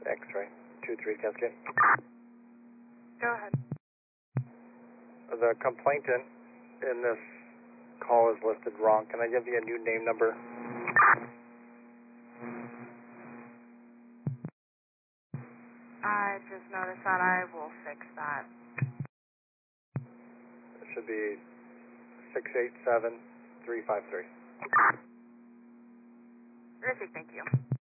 X-ray, 2-3 Cascade. Go ahead. The complainant in this call is listed wrong. Can I give you a new name number? I just noticed that. I will fix that. It should be 687353. Terrific, thank you.